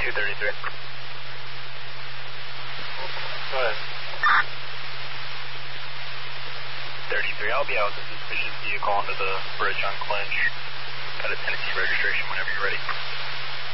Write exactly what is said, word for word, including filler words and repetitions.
two thirty-three. Go ahead. thirty-three, I'll be out with a suspicious vehicle onto the bridge on Clinch. Got a Tennessee registration whenever you're ready.